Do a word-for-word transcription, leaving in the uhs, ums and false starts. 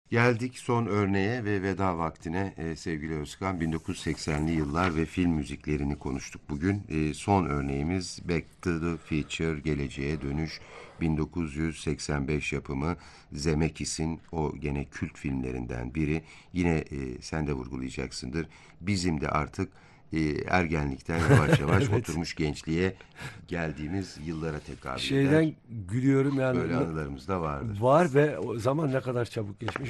Geldik son örneğe ve veda vaktine e, sevgili Özkan. bin dokuz yüz seksenli yıllar ve film müziklerini konuştuk bugün. E, son örneğimiz Back to the Future, Geleceğe Dönüş, bin dokuz yüz seksen beş yapımı Zemeckis'in o gene kült filmlerinden biri. Yine e, sen de vurgulayacaksındır. Bizim de artık e, ergenlikten yavaş yavaş Evet. oturmuş gençliğe geldiğimiz yıllara tekabül eder. Şeyden gülüyorum yani Böyle n- anılarımız da vardır. var ve o zaman ne kadar çabuk geçmiş.